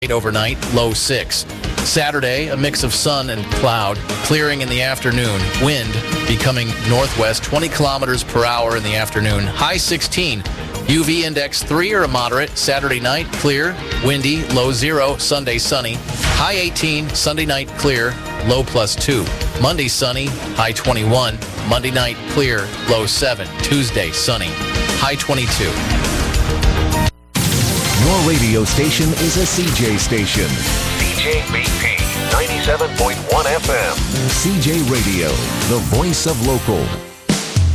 overnight, low 6. Saturday, a mix of sun and cloud, clearing in the afternoon. Wind becoming northwest, 20 kilometers per hour in the afternoon, high 16. UV index 3 or a moderate. Saturday night, clear, windy, low 0. Sunday, sunny, high 18. Sunday night, clear, low +2. Monday, sunny, high 21. Monday night, clear, low 7. Tuesday, sunny, high 22. Your radio station is a CJ station. CJBP 97.1 FM. CJ Radio, the voice of local.